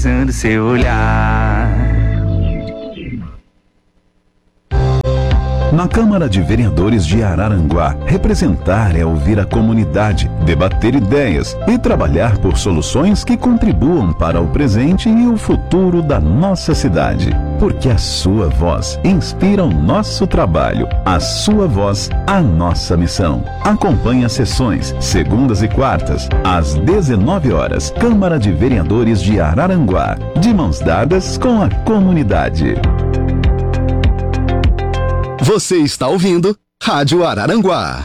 hipnotizando seu olhar. Na Câmara de Vereadores de Araranguá, representar é ouvir a comunidade, debater ideias e trabalhar por soluções que contribuam para o presente e o futuro da nossa cidade. Porque a sua voz inspira o nosso trabalho, a sua voz, a nossa missão. Acompanhe as sessões, segundas e quartas, às 19 horas. Câmara de Vereadores de Araranguá, de mãos dadas com a comunidade. Você está ouvindo Rádio Araranguá.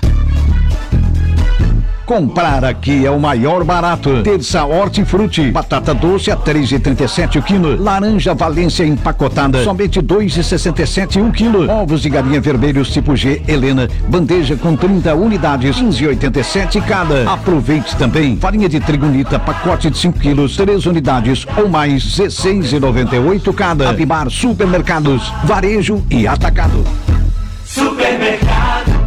Comprar aqui é o maior barato. Terça Hortifruti, batata doce a 3,37 o quilo. Laranja Valência empacotada, somente 2,67 o quilo. Ovos de galinha vermelhos tipo G Helena, bandeja com 30 unidades, 15,87 cada. Aproveite também farinha de trigo Nita, pacote de 5 quilos, 3 unidades ou mais, 16,98 cada. Abimar Supermercados, varejo e atacado. Supermercado.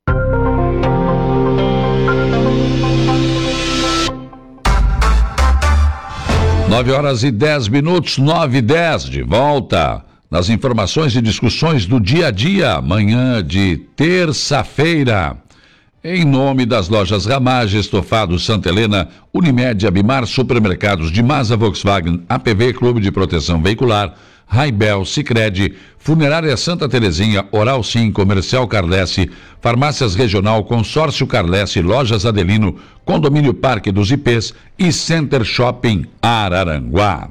Nove horas e 10 minutos, 9:10, de volta nas informações e discussões do dia a dia, manhã de terça-feira. Em nome das lojas Ramage, Estofados Santa Helena, Unimed, Abimar, Supermercados de Masa, Volkswagen, APV, Clube de Proteção Veicular, Raibel, Sicredi, Funerária Santa Terezinha, Oral Sim, Comercial Carlesse, Farmácias Regional, Consórcio Carlesse, Lojas Adelino, Condomínio Parque dos IPs e Center Shopping Araranguá.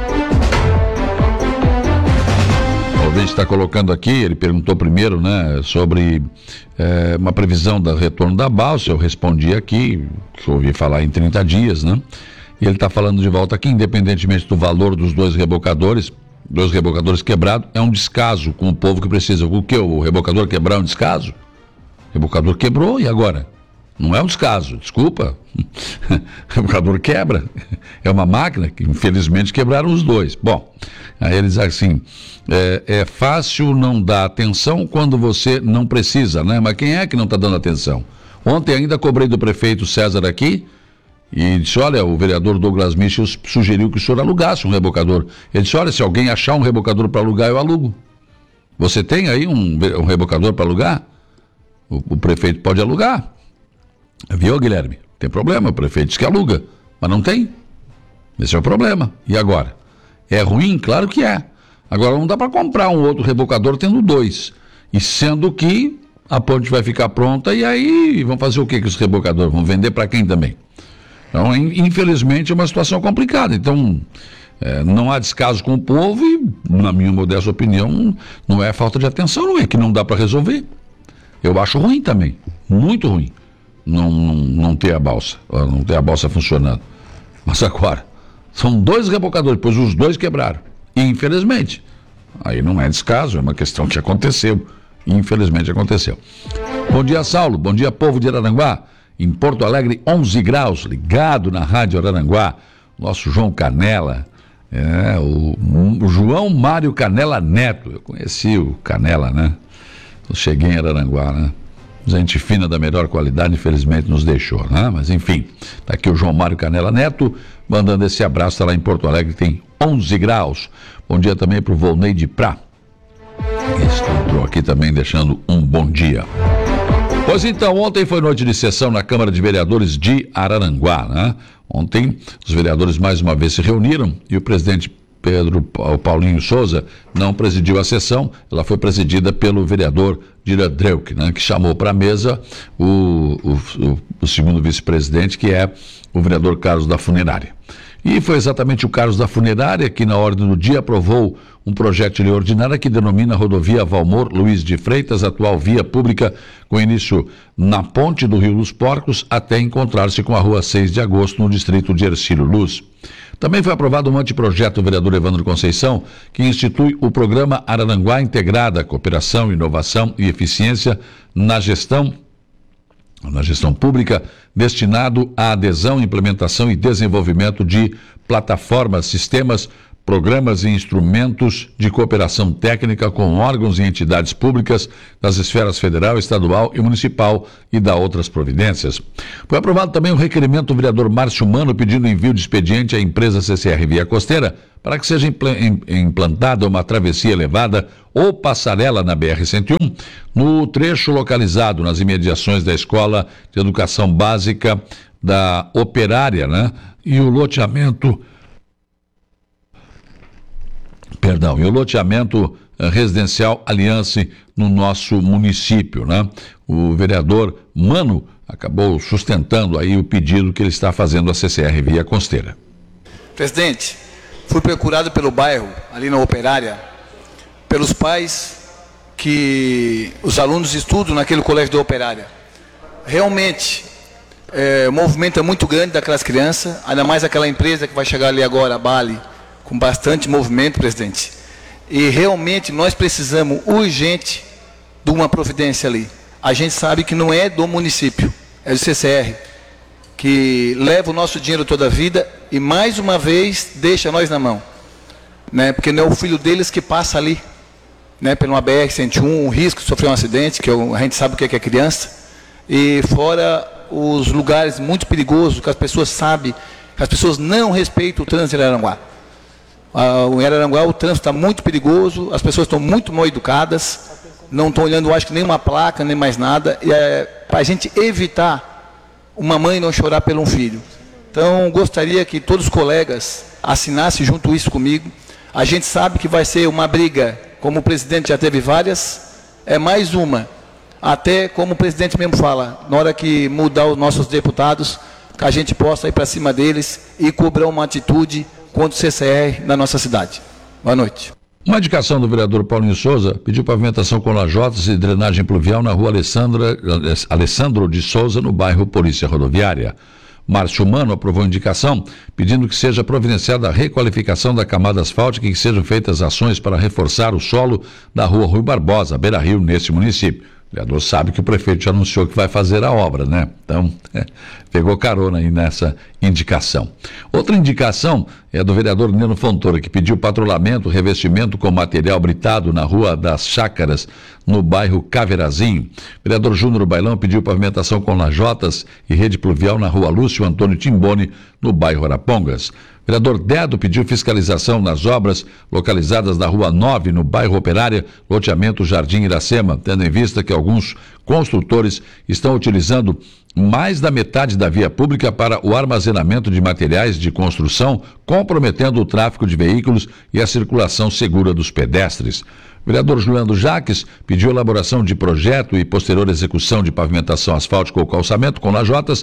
O ouvinte está colocando aqui, ele perguntou primeiro, né, sobre uma previsão do retorno da balsa. Eu respondi aqui, que eu ouvi falar em 30 dias, né? E ele está falando de volta aqui, independentemente do valor dos dois rebocadores quebrados, é um descaso com o povo que precisa. O que? O rebocador quebrar é um descaso? O rebocador quebrou, e agora? Não é um descaso, desculpa. O rebocador quebra. É uma máquina que, infelizmente, quebraram os dois. Bom, aí eles assim, é fácil não dar atenção quando você não precisa, né? Mas quem é que não está dando atenção? Ontem ainda cobrei do prefeito César aqui, e disse, olha, o vereador Douglas Michel sugeriu que o senhor alugasse um rebocador. Ele disse, olha, se alguém achar um rebocador para alugar, eu alugo. Você tem aí um rebocador para alugar? O prefeito pode alugar. Viu, Guilherme? Tem problema, o prefeito diz que aluga, mas não tem. Esse é o problema. E agora? É ruim? Claro que é. Agora não dá para comprar um outro rebocador tendo dois. E sendo que a ponte vai ficar pronta, e aí vão fazer o que com os rebocadores? Vão vender para quem também? Então, infelizmente, é uma situação complicada. Então, não há descaso com o povo e, na minha modesta opinião, não é falta de atenção, não é que não dá para resolver. Eu acho ruim também, muito ruim, não ter a balsa funcionando. Mas agora, são dois rebocadores, pois os dois quebraram. E, infelizmente, aí não é descaso, é uma questão que aconteceu. Infelizmente aconteceu. Bom dia, Saulo. Bom dia, povo de Araranguá. Em Porto Alegre, 11 graus, ligado na Rádio Araranguá. Nosso João Canela, o João Mário Canela Neto. Eu conheci o Canela, né? Eu cheguei em Araranguá, né? Gente fina da melhor qualidade, infelizmente nos deixou, né? Mas enfim, tá aqui o João Mário Canela Neto, mandando esse abraço, tá lá em Porto Alegre, tem 11 graus. Bom dia também pro Volney de Prá. Esse entrou aqui também deixando um bom dia. Pois então, ontem foi noite de sessão na Câmara de Vereadores de Araranguá, né? Ontem, os vereadores mais uma vez se reuniram e o presidente Paulinho Souza não presidiu a sessão. Ela foi presidida pelo vereador Dira Dreuk, né? Que chamou para a mesa o segundo vice-presidente, que é o vereador Carlos da Funerária. E foi exatamente o Carlos da Funerária que, na ordem do dia, aprovou um projeto de lei ordinária que denomina Rodovia Valmor Luiz de Freitas, atual via pública com início na ponte do Rio dos Porcos até encontrar-se com a rua 6 de agosto, no distrito de Hercílio Luz. Também foi aprovado um anteprojeto do vereador Evandro Conceição, que institui o programa Araranguá Integrada, Cooperação, Inovação e Eficiência na gestão pública, destinado à adesão, implementação e desenvolvimento de plataformas, sistemas programas e instrumentos de cooperação técnica com órgãos e entidades públicas das esferas federal, estadual e municipal e da outras providências. Foi aprovado também o requerimento do vereador Márcio Mano pedindo envio de expediente à empresa CCR Via Costeira para que seja implantada uma travessia elevada ou passarela na BR-101 no trecho localizado nas imediações da Escola de Educação Básica da Operária, né? E o loteamento residencial Aliança no nosso município, né? O vereador Mano acabou sustentando aí o pedido que ele está fazendo à CCR Via Costeira. Presidente, fui procurado pelo bairro, ali na Operária, pelos pais que os alunos estudam naquele colégio da Operária. Realmente, o movimento é muito grande daquelas crianças, ainda mais aquela empresa que vai chegar ali agora, a Bali, com bastante movimento, presidente. E realmente nós precisamos urgente de uma providência ali. A gente sabe que não é do município, é do CCR, que leva o nosso dinheiro toda a vida e mais uma vez deixa nós na mão, né? Porque não é o filho deles que passa ali, né? Pela BR-101, um risco de sofrer um acidente, que a gente sabe o que é criança, e fora os lugares muito perigosos que as pessoas sabem, que as pessoas não respeitam o trânsito em Araranguá. Em Araranguá o trânsito está muito perigoso, as pessoas estão muito mal educadas, não estão olhando, eu acho que nem uma placa, nem mais nada, e para a gente evitar uma mãe não chorar pelo um filho. Então, gostaria que todos os colegas assinassem junto isso comigo. A gente sabe que vai ser uma briga, como o presidente já teve várias, é mais uma. Até como o presidente mesmo fala, na hora que mudar os nossos deputados, que a gente possa ir para cima deles e cobrar uma atitude contra o CCR na nossa cidade. Boa noite. Uma indicação do vereador Paulinho Souza pediu pavimentação com lajotas e drenagem pluvial na rua Alessandro de Souza, no bairro Polícia Rodoviária. Márcio Mano aprovou a indicação, pedindo que seja providenciada a requalificação da camada asfáltica e que sejam feitas ações para reforçar o solo da rua Rui Barbosa, Beira Rio, nesse município. O vereador sabe que o prefeito já anunciou que vai fazer a obra, né? Então, pegou carona aí nessa indicação. Outra indicação é do vereador Neno Fontoura, que pediu patrulhamento, revestimento com material britado na Rua das Chácaras, no bairro Caverazinho. O vereador Júnior Bailão pediu pavimentação com lajotas e rede pluvial na Rua Lúcio Antônio Timboni, no bairro Arapongas. O vereador Dedo pediu fiscalização nas obras localizadas na Rua 9, no bairro Operária, loteamento Jardim Iracema, tendo em vista que alguns construtores estão utilizando mais da metade da via pública para o armazenamento de materiais de construção, comprometendo o tráfego de veículos e a circulação segura dos pedestres. O vereador Juliano Jaques pediu elaboração de projeto e posterior execução de pavimentação asfáltica ou calçamento com lajotas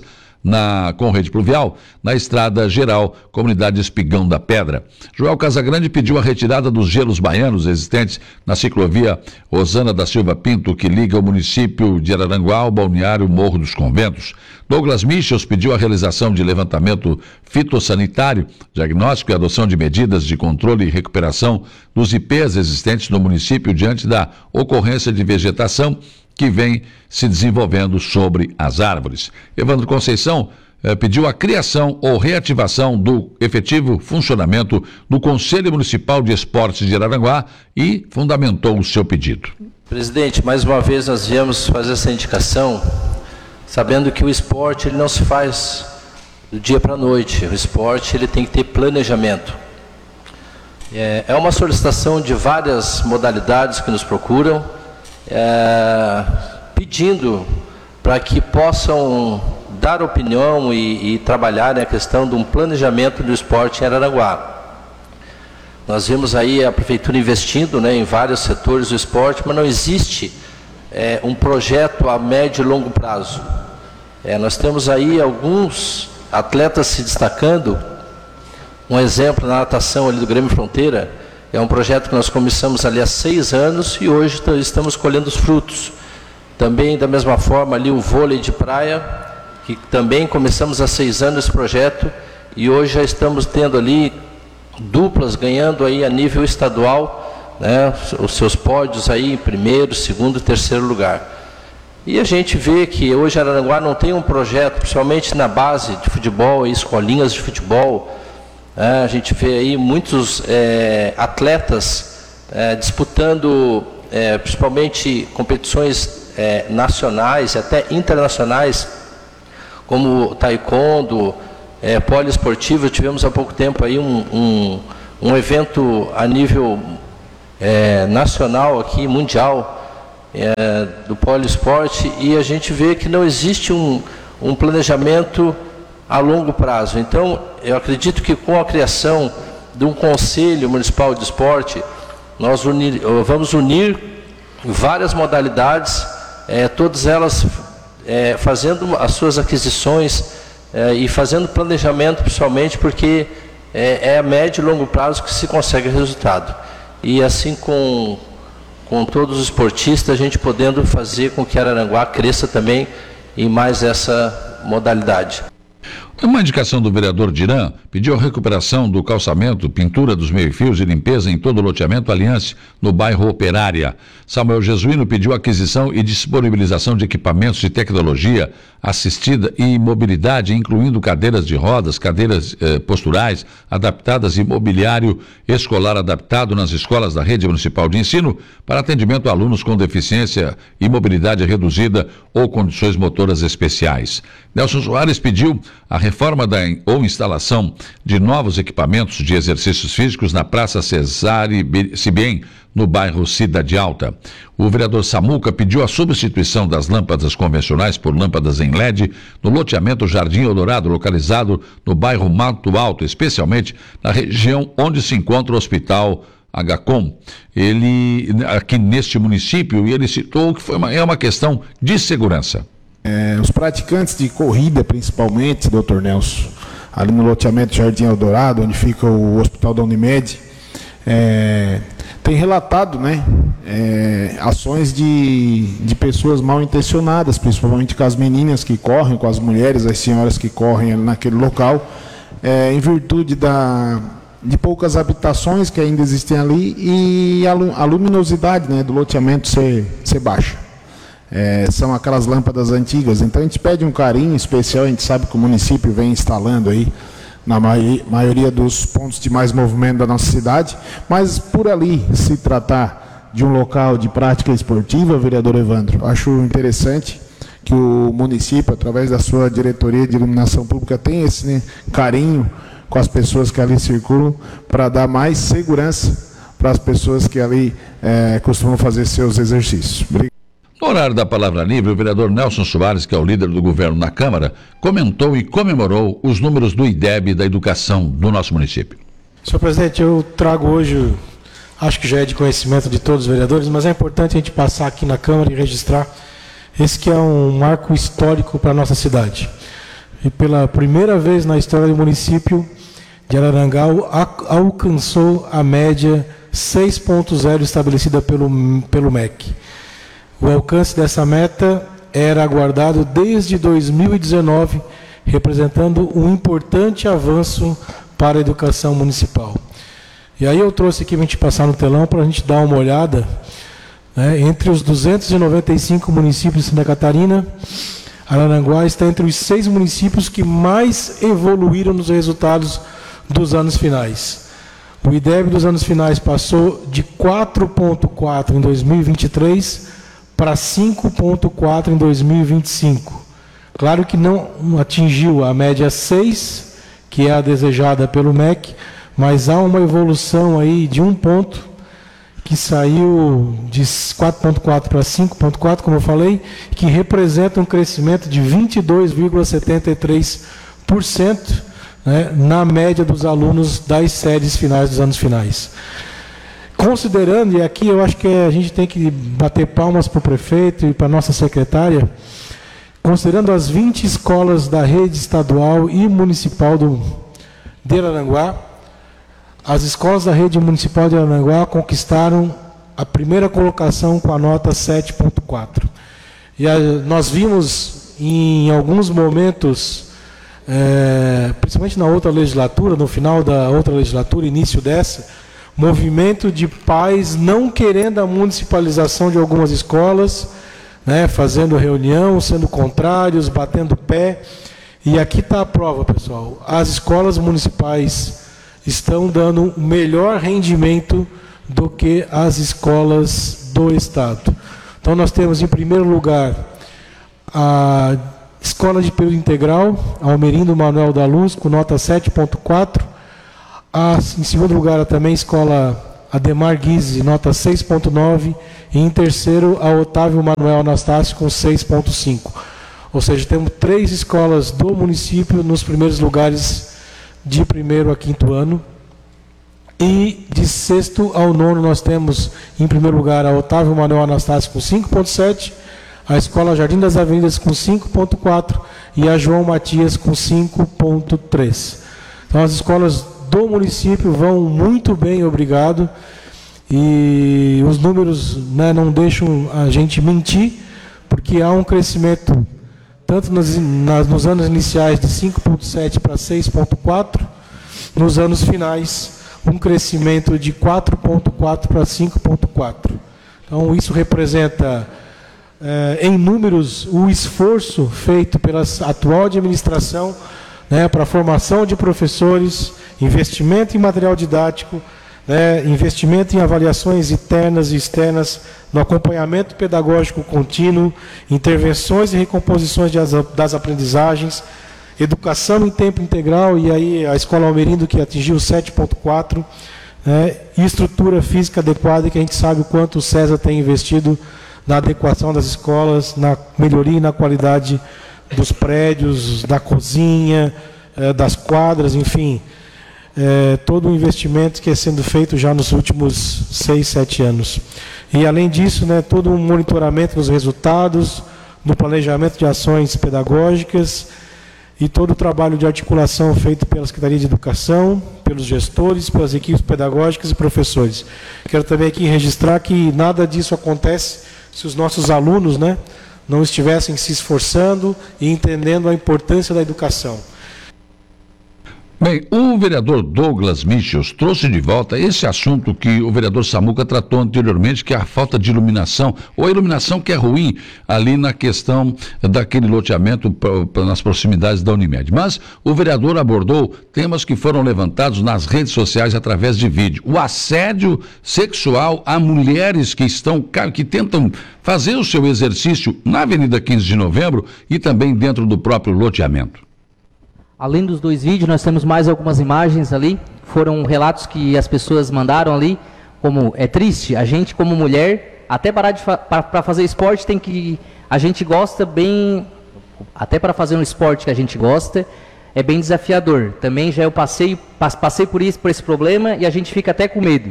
com rede pluvial na Estrada Geral, comunidade Espigão da Pedra. Joel Casagrande pediu a retirada dos gelos baianos existentes na ciclovia Rosana da Silva Pinto, que liga o município de Araranguá ao balneário Morro dos Conventos. Douglas Michels pediu a realização de levantamento fitossanitário, diagnóstico e adoção de medidas de controle e recuperação dos IPs existentes no município diante da ocorrência de vegetação que vem se desenvolvendo sobre as árvores. Evandro Conceição pediu a criação ou reativação do efetivo funcionamento do Conselho Municipal de Esportes de Araranguá e fundamentou o seu pedido. Presidente, mais uma vez nós viemos fazer essa indicação, sabendo que o esporte ele não se faz do dia para a noite. O esporte ele tem que ter planejamento. É uma solicitação de várias modalidades que nos procuram, pedindo para que possam dar opinião e trabalhar a questão de um planejamento do esporte em Araranguá. Nós vimos aí a prefeitura investindo, né, em vários setores do esporte, mas não existe um projeto a médio e longo prazo. Nós temos aí alguns atletas se destacando. Um exemplo na natação ali do Grêmio Fronteira, é um projeto que nós começamos ali há 6 anos e hoje estamos colhendo os frutos. Também, da mesma forma, ali o vôlei de praia, que também começamos há 6 anos esse projeto e hoje já estamos tendo ali duplas ganhando aí a nível estadual, né, os seus pódios aí em primeiro, segundo e terceiro lugar. E a gente vê que hoje Araranguá não tem um projeto, principalmente na base de futebol, escolinhas de futebol, A gente vê aí muitos atletas disputando principalmente competições nacionais e até internacionais, como taekwondo, poliesportivo. Tivemos há pouco tempo aí um evento a nível nacional aqui, mundial, do poliesporte, e a gente vê que não existe um planejamento a longo prazo. Então, eu acredito que com a criação de um Conselho Municipal de Esporte, nós vamos unir várias modalidades, todas elas fazendo as suas aquisições e fazendo planejamento, principalmente porque é a médio e longo prazo que se consegue resultado. E assim com todos os esportistas, a gente podendo fazer com que Araranguá cresça também em mais essa modalidade. Uma indicação do vereador Dirã pediu a recuperação do calçamento, pintura dos meio-fios e limpeza em todo o loteamento Aliança, no bairro Operária. Samuel Jesuíno pediu aquisição e disponibilização de equipamentos de tecnologia assistida e mobilidade, incluindo cadeiras de rodas, cadeiras posturais adaptadas e mobiliário escolar adaptado nas escolas da rede municipal de ensino para atendimento a alunos com deficiência e mobilidade reduzida ou condições motoras especiais. Nelson Soares pediu a reforma ou instalação de novos equipamentos de exercícios físicos na Praça Cesare Sibien, no bairro Cidade Alta. O vereador Samuca pediu a substituição das lâmpadas convencionais por lâmpadas em LED no loteamento Jardim Eldorado, localizado no bairro Mato Alto, especialmente na região onde se encontra o Hospital HCOM. Ele, aqui neste município, e ele citou que é uma questão de segurança. Os praticantes de corrida, principalmente, Dr. Nelson, ali no loteamento Jardim Eldorado, onde fica o Hospital da Unimed, tem relatado, ações de pessoas mal intencionadas, principalmente com as meninas que correm, com as mulheres, as senhoras que correm naquele local, em virtude de poucas habitações que ainda existem ali e a luminosidade do loteamento ser baixa. São aquelas lâmpadas antigas, então a gente pede um carinho especial. A gente sabe que o município vem instalando aí na maioria dos pontos de mais movimento da nossa cidade, mas por ali se tratar de um local de prática esportiva, vereador Evandro, acho interessante que o município, através da sua diretoria de iluminação pública, tenha esse carinho com as pessoas que ali circulam, para dar mais segurança para as pessoas que ali costumam fazer seus exercícios. Obrigado. No horário da palavra livre, o vereador Nelson Soares, que é o líder do governo na Câmara, comentou e comemorou os números do IDEB da educação do nosso município. Senhor presidente, eu trago hoje, acho que já é de conhecimento de todos os vereadores, mas é importante a gente passar aqui na Câmara e registrar esse que é um marco histórico para a nossa cidade. E pela primeira vez na história do município de Araranguá, alcançou a média 6.0 estabelecida pelo MEC. O alcance dessa meta era aguardado desde 2019, representando um importante avanço para a educação municipal. E aí eu trouxe aqui para a gente passar no telão para a gente dar uma olhada, entre os 295 municípios de Santa Catarina, Araranguá está entre os 6 municípios que mais evoluíram nos resultados dos anos finais. O IDEB dos anos finais passou de 4.4 em 2023 para 5.4 em 2025. Claro que não atingiu a média 6, que é a desejada pelo MEC, mas há uma evolução aí de 1 ponto, que saiu de 4.4 para 5.4, como eu falei, que representa um crescimento de 22,73%, na média dos alunos das séries finais dos anos finais. Considerando, e aqui eu acho que a gente tem que bater palmas para o prefeito e para a nossa secretária, considerando as 20 escolas da rede estadual e municipal de Araranguá, as escolas da rede municipal de Araranguá conquistaram a primeira colocação com a nota 7.4. E nós vimos em alguns momentos, principalmente na outra legislatura, no final da outra legislatura, início dessa, movimento de pais não querendo a municipalização de algumas escolas, fazendo reunião, sendo contrários, batendo pé. E aqui está a prova, pessoal. As escolas municipais estão dando um melhor rendimento do que as escolas do Estado. Então, nós temos, em primeiro lugar, a Escola de Período Integral, Almerindo Manuel da Luz, com nota 7.4. Em segundo lugar, também a Escola Ademar Guise, nota 6.9. E em terceiro, a Otávio Manuel Anastácio, com 6.5. Ou seja, temos 3 escolas do município nos primeiros lugares de primeiro a quinto ano. E de sexto ao nono nós temos, em primeiro lugar, a Otávio Manuel Anastácio com 5.7, a Escola Jardim das Avenidas com 5.4 e a João Matias com 5.3. Então as escolas do município vão muito bem, obrigado. E os números, né, não deixam a gente mentir, porque há um crescimento, tanto nos anos iniciais de 5.7 para 6.4, nos anos finais, um crescimento de 4.4 para 5.4. Então, isso representa, em números, o esforço feito pela atual administração, né, para a formação de professores, investimento em material didático, né, investimento em avaliações internas e externas, no acompanhamento pedagógico contínuo, intervenções e recomposições das aprendizagens, educação em tempo integral, e aí a Escola Almerindo, que atingiu 7.4, né, e estrutura física adequada, que a gente sabe o quanto o César tem investido na adequação das escolas, na melhoria e na qualidade dos prédios, da cozinha, das quadras, enfim, todo o investimento que é sendo feito já nos últimos 6, 7 anos. E, além disso, né, todo um monitoramento dos resultados, do planejamento de ações pedagógicas, e todo o trabalho de articulação feito pela Secretaria de Educação, pelos gestores, pelas equipes pedagógicas e professores. Quero também aqui registrar que nada disso acontece se os nossos alunos, né, não estivessem se esforçando e entendendo a importância da educação. Bem, o vereador Douglas Michels trouxe de volta esse assunto que o vereador Samuca tratou anteriormente, que é a falta de iluminação, ou a iluminação que é ruim ali na questão daquele loteamento nas proximidades da Unimed. Mas o vereador abordou temas que foram levantados nas redes sociais através de vídeo. O assédio sexual a mulheres que tentam fazer o seu exercício na Avenida 15 de Novembro e também dentro do próprio loteamento. Além dos 2 vídeos, nós temos mais algumas imagens ali. Foram relatos que as pessoas mandaram ali. Como é triste, a gente como mulher, até parar para fazer esporte tem que... A gente gosta bem... Até para fazer um esporte que a gente gosta, é bem desafiador. Também já eu passei por esse problema e a gente fica até com medo.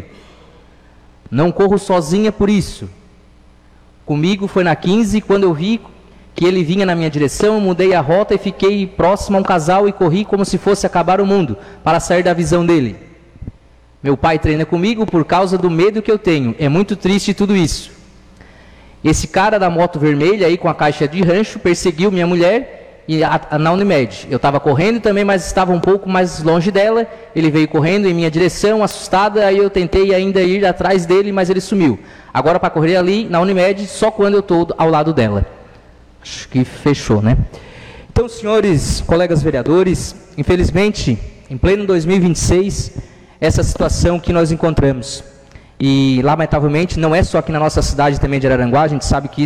Não corro sozinha por isso. Comigo foi na 15, quando eu vi que ele vinha na minha direção, eu mudei a rota e fiquei próximo a um casal e corri como se fosse acabar o mundo, para sair da visão dele. Meu pai treina comigo por causa do medo que eu tenho. É muito triste tudo isso. Esse cara da moto vermelha aí com a caixa de rancho perseguiu minha mulher na Unimed. Eu estava correndo também, mas estava um pouco mais longe dela. Ele veio correndo em minha direção, assustada, aí eu tentei ainda ir atrás dele, mas ele sumiu. Agora para correr ali na Unimed, só quando eu estou ao lado dela. Acho que fechou, né? Então, senhores colegas vereadores, infelizmente, em pleno 2026, essa situação que nós encontramos. E, lamentavelmente, não é só aqui na nossa cidade também de Araranguá, a gente sabe que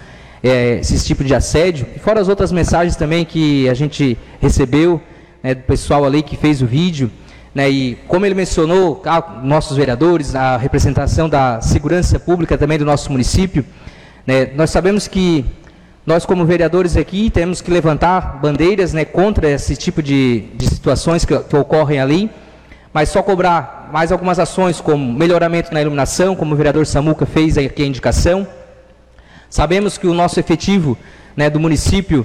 esse tipo de assédio, e fora as outras mensagens também que a gente recebeu, né, do pessoal ali que fez o vídeo, né, e como ele mencionou, nossos vereadores, a representação da segurança pública também do nosso município, né, nós sabemos que nós, como vereadores aqui, temos que levantar bandeiras, né, contra esse tipo de situações que ocorrem ali, mas só cobrar mais algumas ações, como melhoramento na iluminação, como o vereador Samuca fez aqui a indicação. Sabemos que o nosso efetivo, né, do município,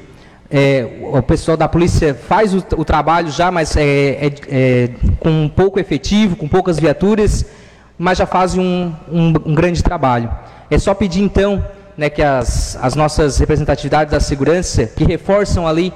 o pessoal da polícia faz o trabalho já, mas com pouco efetivo, com poucas viaturas, mas já fazem um grande trabalho. É só pedir, então, né, que as nossas representatividades da segurança, que reforçam ali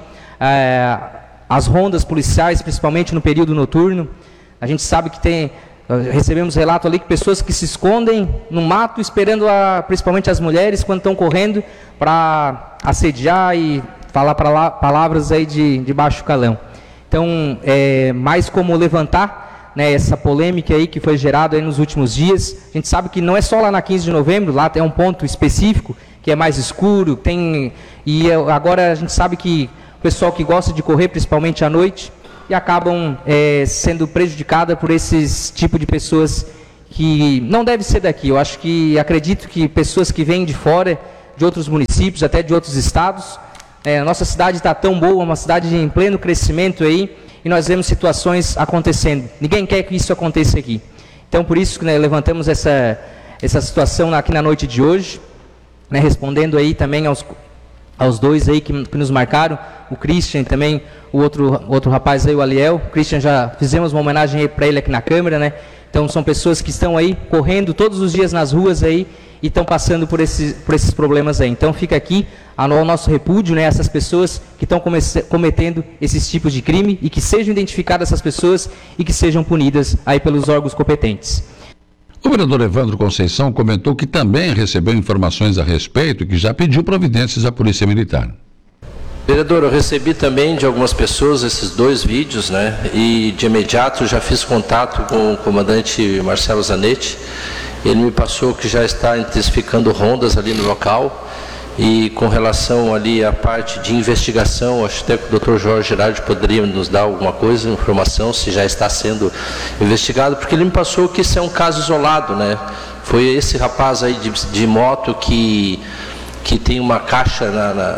as rondas policiais, principalmente no período noturno. A gente sabe que recebemos relato ali que pessoas que se escondem no mato, esperando principalmente as mulheres, quando estão correndo, para assediar e falar palavras aí de baixo calão. Então, mais como levantar, né, essa polêmica aí que foi gerada aí nos últimos dias. A gente sabe que não é só lá na 15 de novembro, lá tem um ponto específico que é mais escuro, agora a gente sabe que o pessoal que gosta de correr, principalmente à noite, e acabam sendo prejudicada por esses tipos de pessoas que não deve ser daqui. Eu acredito que pessoas que vêm de fora, de outros municípios, até de outros estados, a nossa cidade está tão boa, uma cidade em pleno crescimento aí, e nós vemos situações acontecendo. Ninguém quer que isso aconteça aqui. Então, por isso que levantamos essa situação aqui na noite de hoje, né, respondendo aí também aos dois aí que nos marcaram, o Christian e também o outro rapaz aí, o Aliel. O Christian, já fizemos uma homenagem para ele aqui na Câmara, né? Então são pessoas que estão aí correndo todos os dias nas ruas aí e estão passando por esses problemas aí. Então fica aqui o nosso repúdio, né, essas pessoas que estão cometendo esses tipos de crime, e que sejam identificadas essas pessoas e que sejam punidas aí pelos órgãos competentes. O vereador Evandro Conceição comentou que também recebeu informações a respeito e que já pediu providências à Polícia Militar. Vereador, eu recebi também de algumas pessoas esses 2 vídeos, né? E de imediato já fiz contato com o comandante Marcelo Zanetti. Ele me passou que já está intensificando rondas ali no local. E com relação ali à parte de investigação, acho até que o Dr. Jorge Girardi poderia nos dar alguma coisa, informação, se já está sendo investigado, porque ele me passou que isso é um caso isolado, né? Foi esse rapaz aí de moto que tem uma caixa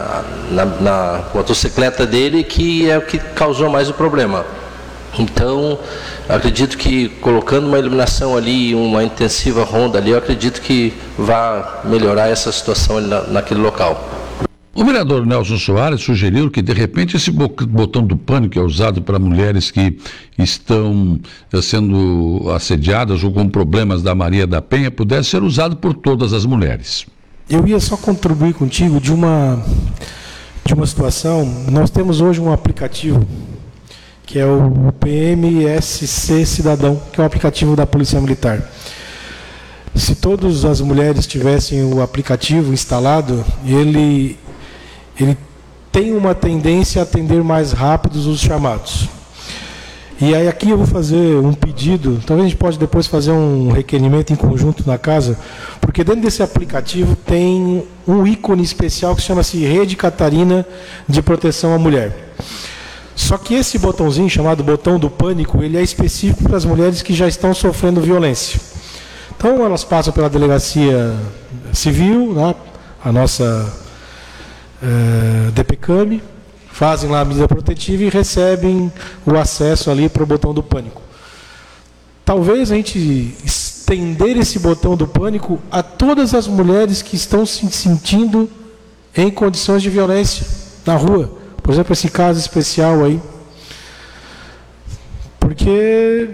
na motocicleta dele, que é o que causou mais o problema. Então, acredito que colocando uma iluminação ali, uma intensiva ronda ali, eu acredito que vai melhorar essa situação ali naquele local. O vereador Nelson Soares sugeriu que, de repente, esse botão do pânico que é usado para mulheres que estão sendo assediadas ou com problemas da Maria da Penha pudesse ser usado por todas as mulheres. Eu ia só contribuir contigo de uma situação. Nós temos hoje um aplicativo que é o PMSC Cidadão, que é um aplicativo da Polícia Militar. Se todas as mulheres tivessem o aplicativo instalado, ele tem uma tendência a atender mais rápidos os chamados. E aí aqui eu vou fazer um pedido, talvez a gente pode depois fazer um requerimento em conjunto na casa, porque dentro desse aplicativo tem um ícone especial que chama-se Rede Catarina de Proteção à Mulher. Só que esse botãozinho, chamado botão do pânico, ele é específico para as mulheres que já estão sofrendo violência. Então elas passam pela delegacia civil, né, a nossa DPCAM, fazem lá a medida protetiva e recebem o acesso ali para o botão do pânico. Talvez a gente estender esse botão do pânico a todas as mulheres que estão se sentindo em condições de violência na rua. Por exemplo, esse caso especial aí. Porque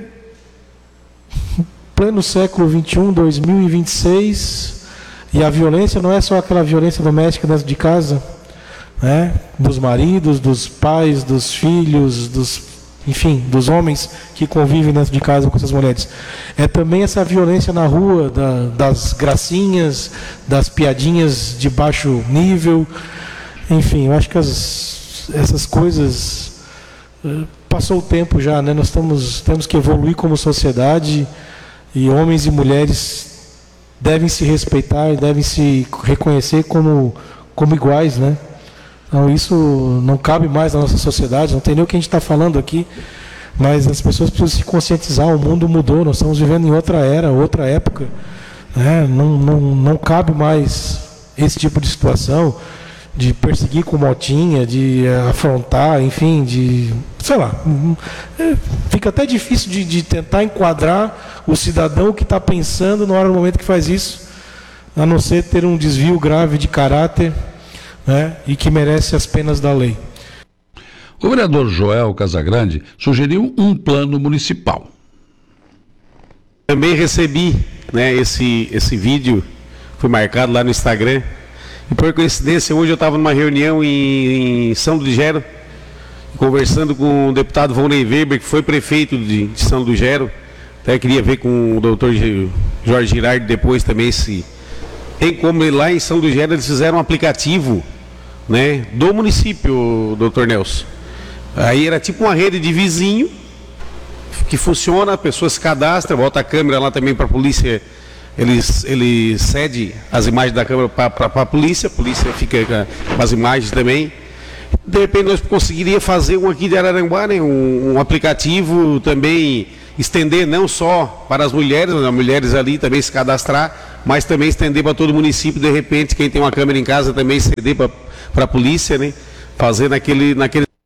pleno século XXI, 2026, e a violência não é só aquela violência doméstica dentro de casa, né? Dos maridos, dos pais, dos filhos, enfim, dos homens que convivem dentro de casa com essas mulheres. É também essa violência na rua, das gracinhas, das piadinhas de baixo nível. Enfim, eu acho que essas coisas passou o tempo já, né? Nós temos que evoluir como sociedade, e homens e mulheres devem se respeitar, devem se reconhecer como iguais, né? Então, isso não cabe mais na nossa sociedade, não tem nem o que a gente está falando aqui, mas as pessoas precisam se conscientizar. O mundo mudou, nós estamos vivendo em outra era, outra época, né? Não cabe mais esse tipo de situação, de perseguir com motinha, de afrontar, enfim, sei lá. Fica até difícil de tentar enquadrar o cidadão que está pensando na hora do momento que faz isso, a não ser ter um desvio grave de caráter, né, e que merece as penas da lei. O vereador Joel Casagrande sugeriu um plano municipal. Também recebi, né, esse vídeo, foi marcado lá no Instagram. E por coincidência, hoje eu estava numa reunião em São do Gero, conversando com o deputado Volney Weber, que foi prefeito de São do Gero. Até queria ver com o doutor Jorge Girardi depois também se tem como lá em São do Gero eles fizeram um aplicativo, né, do município, doutor Nelson. Aí era tipo uma rede de vizinho, que funciona, a pessoa se cadastra, bota a câmera lá também para a polícia, ele cede as imagens da câmera para a polícia fica com as imagens também. De repente nós conseguiríamos fazer um aqui de Araranguá, né? Um aplicativo também, estender não só para as mulheres ali também se cadastrar, mas também estender para todo o município, de repente, quem tem uma câmera em casa também ceder para a polícia, né? Fazer naquele...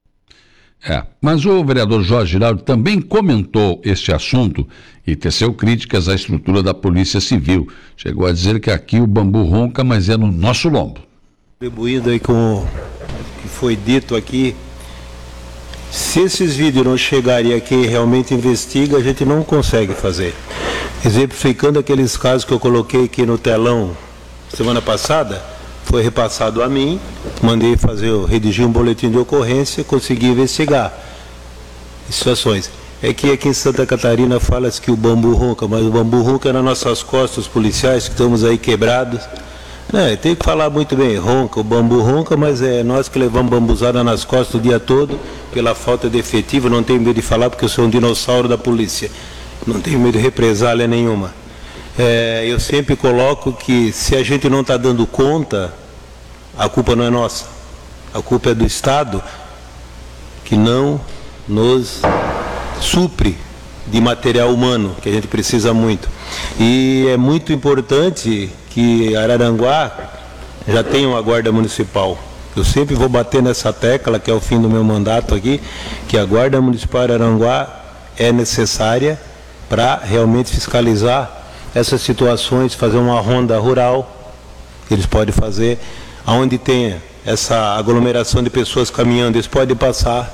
Mas o vereador Jorge Giraldo também comentou este assunto e teceu críticas à estrutura da Polícia Civil. Chegou a dizer que aqui o bambu ronca, mas é no nosso lombo. Contribuindo aí com o que foi dito aqui, se esses vídeos não chegarem aqui e realmente investiga, a gente não consegue fazer. Exemplificando aqueles casos que eu coloquei aqui no telão semana passada, foi repassado a mim, mandei redigir um boletim de ocorrência, consegui investigar situações. É que aqui em Santa Catarina fala-se que o bambu ronca, mas o bambu ronca é nas nossas costas, os policiais que estamos aí quebrados. Tem que falar muito bem, ronca, o bambu ronca, mas é nós que levamos bambuzada nas costas o dia todo, pela falta de efetivo, não tenho medo de falar porque eu sou um dinossauro da polícia, não tenho medo de represália nenhuma. Eu sempre coloco que se a gente não está dando conta, a culpa não é nossa, a culpa é do Estado, que não nos supre de material humano, que a gente precisa muito. E é muito importante que Araranguá já tenha uma guarda municipal. Eu sempre vou bater nessa tecla, que é o fim do meu mandato aqui, que a guarda municipal de Araranguá é necessária para realmente fiscalizar essas situações, fazer uma ronda rural, que eles podem fazer, onde tenha essa aglomeração de pessoas caminhando, eles podem passar,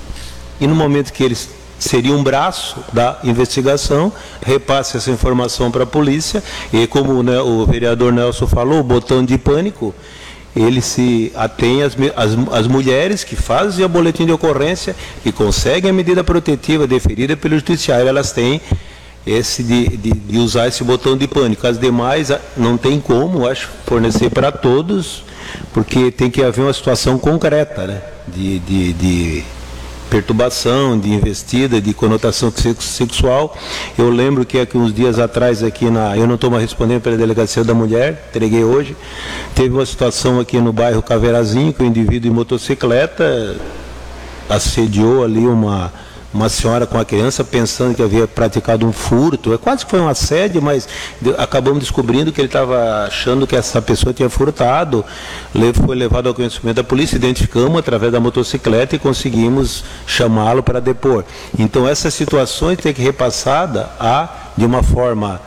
e no momento que eles seriam um braço da investigação, repasse essa informação para a polícia, e como o vereador Nelson falou, o botão de pânico, ele se atém às mulheres que fazem o boletim de ocorrência e conseguem a medida protetiva deferida pelo judiciário, elas têm esse de usar esse botão de pânico. As demais não tem como, acho, fornecer para todos, porque tem que haver uma situação concreta, né? De perturbação, de investida, de conotação sexual. Eu lembro que aqui uns dias atrás, eu não estou mais respondendo pela Delegacia da Mulher, entreguei hoje, teve uma situação aqui no bairro Caveirazinho, que o indivíduo em motocicleta assediou ali uma senhora com a criança, pensando que havia praticado um furto. Quase que foi um assédio, mas acabamos descobrindo que ele estava achando que essa pessoa tinha furtado. Foi levado ao conhecimento da polícia, identificamos através da motocicleta e conseguimos chamá-lo para depor. Então essas situações têm que ser repassadas de uma forma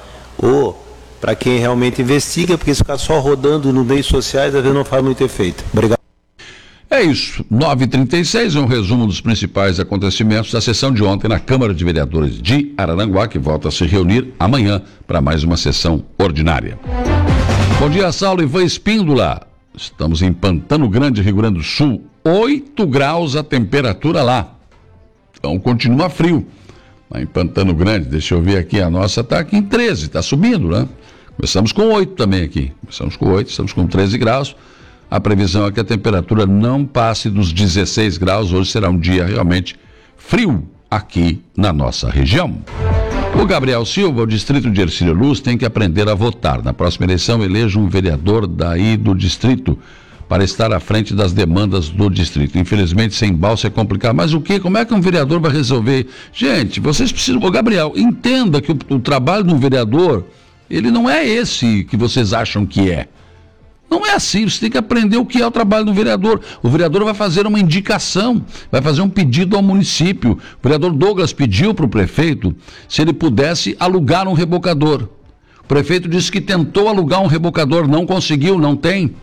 para quem realmente investiga, porque ficar só rodando nos meios sociais às vezes não faz muito efeito. Obrigado. É isso, 9h36 é um resumo dos principais acontecimentos da sessão de ontem na Câmara de Vereadores de Araranguá, que volta a se reunir amanhã para mais uma sessão ordinária. Bom dia, Saulo Ivan Espíndola. Estamos em Pantano Grande, Rio Grande do Sul, 8 graus a temperatura lá. Então continua frio. Lá em Pantano Grande, deixa eu ver aqui, a nossa está aqui em 13, está subindo, né? Começamos com 8 também aqui. Começamos com 8, estamos com 13 graus. A previsão é que a temperatura não passe dos 16 graus. Hoje será um dia realmente frio aqui na nossa região. O Gabriel Silva, o distrito de Hercílio Luz, tem que aprender a votar. Na próxima eleição, eleja um vereador daí do distrito para estar à frente das demandas do distrito. Infelizmente, sem balsa é complicado. Mas o quê? Como é que um vereador vai resolver? Gente, vocês precisam... Ô, Gabriel, entenda que o trabalho de um vereador, ele não é esse que vocês acham que é. Não é assim, você tem que aprender o que é o trabalho do vereador. O vereador vai fazer uma indicação, vai fazer um pedido ao município. O vereador Douglas pediu para o prefeito se ele pudesse alugar um rebocador. O prefeito disse que tentou alugar um rebocador, não conseguiu, não tem.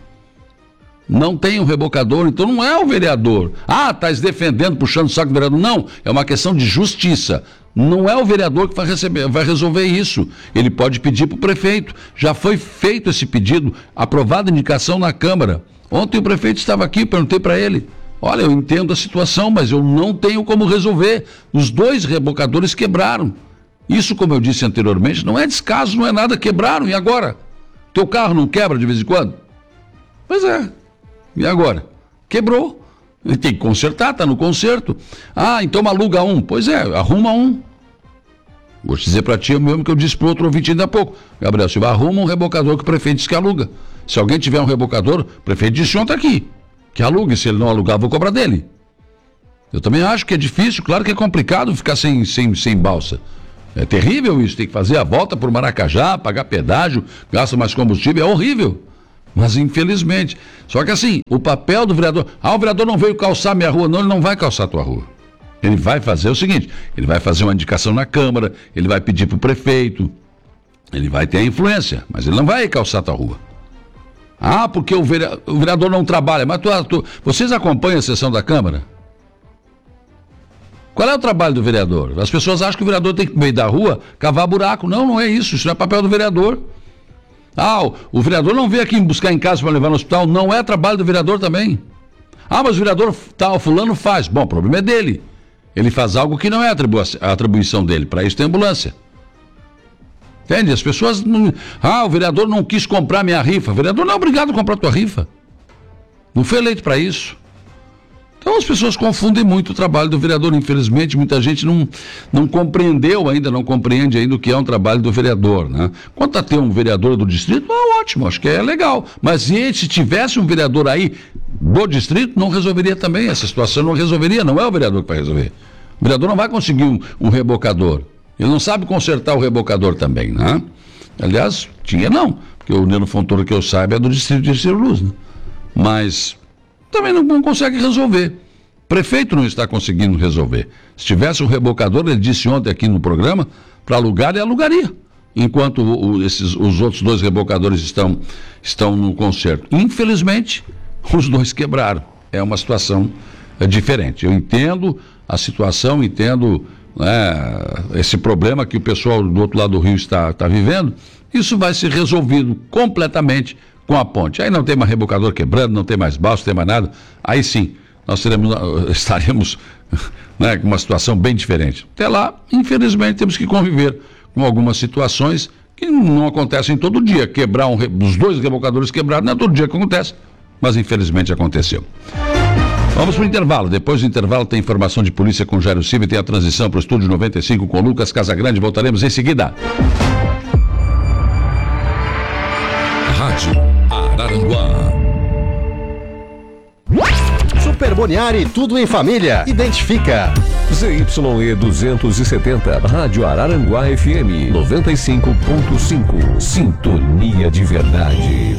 Não tem um rebocador, então não é o vereador. Está se defendendo, puxando o saco do vereador. Não, é uma questão de justiça. Não é o vereador que vai resolver isso. Ele pode pedir para o prefeito. Já foi feito esse pedido, aprovada a indicação na Câmara. Ontem o prefeito estava aqui, perguntei para ele. Olha, eu entendo a situação, mas eu não tenho como resolver. Os 2 rebocadores quebraram. Isso, como eu disse anteriormente, não é descaso, não é nada, quebraram. E agora? Teu carro não quebra de vez em quando? Pois é. E agora? Quebrou. Ele tem que consertar, está no conserto. Então aluga um. Pois é, arruma um. Vou te dizer para ti o mesmo que eu disse para o outro ouvinte ainda há pouco. Gabriel Silva, arruma um rebocador que o prefeito diz que aluga. Se alguém tiver um rebocador, o prefeito diz ontem aqui, que alugue. Se ele não alugar, eu vou cobrar dele. Eu também acho que é difícil, claro que é complicado ficar sem balsa. É terrível isso, tem que fazer a volta por Maracajá, pagar pedágio, gasta mais combustível, é horrível. Mas infelizmente, só que assim, o papel do vereador, o vereador não veio calçar minha rua, não, ele não vai calçar a tua rua. Ele vai fazer o seguinte, ele vai fazer uma indicação na Câmara, ele vai pedir para o prefeito, ele vai ter a influência, mas ele não vai calçar a tua rua. Porque o vereador não trabalha, mas vocês acompanham a sessão da Câmara? Qual é o trabalho do vereador? As pessoas acham que o vereador tem que ir no meio da rua cavar buraco. Não, não é isso, isso não é papel do vereador. O vereador não veio aqui buscar em casa para levar no hospital, não é trabalho do vereador também. Mas o vereador fulano faz. Bom, o problema é dele. Ele faz algo que não é a atribuição dele, para isso tem ambulância. Entende? As pessoas o vereador não quis comprar minha rifa. O vereador não é obrigado a comprar tua rifa. Não foi eleito para isso. Então as pessoas confundem muito o trabalho do vereador. Infelizmente, muita gente não compreendeu ainda, não compreende ainda o que é um trabalho do vereador, né? Quanto a ter um vereador do distrito, ótimo, acho que é legal. Mas se tivesse um vereador aí do distrito, não resolveria também essa situação, não resolveria, não é o vereador que vai resolver. O vereador não vai conseguir um rebocador. Ele não sabe consertar o rebocador também, né? Aliás, porque o Neno Fontoura, que eu saiba, é do distrito de Ciro Luz, né? Mas também não consegue resolver. O prefeito não está conseguindo resolver. Se tivesse um rebocador, ele disse ontem aqui no programa, para alugar, ele alugaria. Enquanto os outros 2 rebocadores estão no conserto. Infelizmente, os 2 quebraram. É uma situação diferente. Eu entendo a situação, entendo esse problema que o pessoal do outro lado do rio está vivendo. Isso vai ser resolvido completamente com a ponte. Aí não tem mais rebocador quebrando, não tem mais balsa, não tem mais nada. Aí sim, nós estaremos com uma situação bem diferente. Até lá, infelizmente, temos que conviver com algumas situações que não acontecem todo dia. Quebrar os 2 rebocadores quebrados não é todo dia que acontece, mas infelizmente aconteceu. Vamos para o intervalo. Depois do intervalo tem informação de polícia com Jairo Silva e tem a transição para o Estúdio 95 com Lucas Casagrande. Voltaremos em seguida. Rádio Araranguá. Super Boniari, tudo em família. Identifica. ZYE 270, Rádio Araranguá FM 95.5. Sintonia de verdade.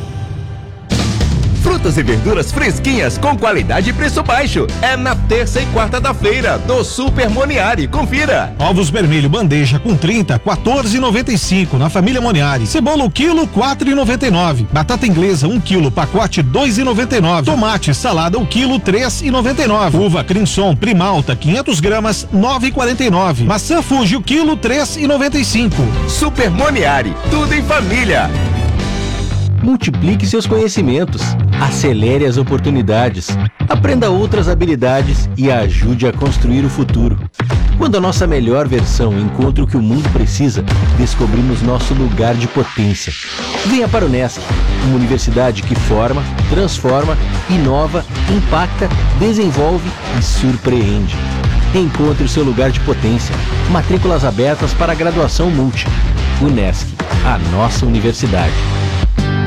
Frutas e verduras fresquinhas com qualidade e preço baixo. É na terça e quarta da feira do Super Moniari. Confira. Ovos vermelho bandeja com 30, 14,95 na família Moniari. Cebola o quilo, 4,99. Batata inglesa 1 quilo, pacote 2,99. Tomate salada o quilo, 3,99. Uva Crimson Primalta 500 gramas, 9,49. Maçã Fuji o quilo, 3,95. Super Moniari, tudo em família. Multiplique seus conhecimentos, acelere as oportunidades, aprenda outras habilidades e ajude a construir o futuro. Quando a nossa melhor versão encontra o que o mundo precisa, descobrimos nosso lugar de potência. Venha para o Unesc, uma universidade que forma, transforma, inova, impacta, desenvolve e surpreende. Encontre o seu lugar de potência. Matrículas abertas para a graduação Multi. Unesc, a nossa universidade.